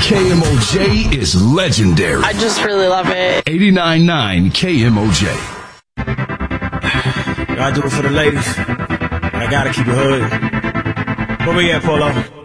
KMOJ is legendary. I just really love it. 89.9 KMOJ. Gotta do it for the ladies. I gotta keep it hood. Where we at, Polo?